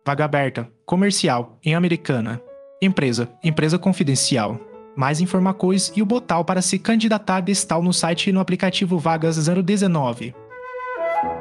Vaga aberta, comercial, em Americana. Empresa, empresa confidencial. Mais informações e o botão para se candidatar destal no site e no aplicativo Vagas 019.